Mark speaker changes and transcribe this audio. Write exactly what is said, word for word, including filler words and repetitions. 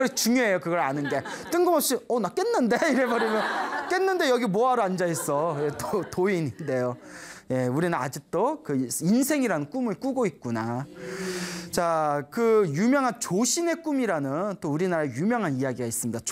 Speaker 1: 중요해요. 그걸 아는 게. 뜬금없이 어 나 깼는데 이래버리면 깼는데 여기 뭐하러 앉아있어. 예, 도, 도인인데요. 예, 우리는 아직도 그 인생이라는 꿈을 꾸고 있구나. 자, 그 유명한 조신의 꿈이라는 또 우리나라 유명한 이야기가 있습니다.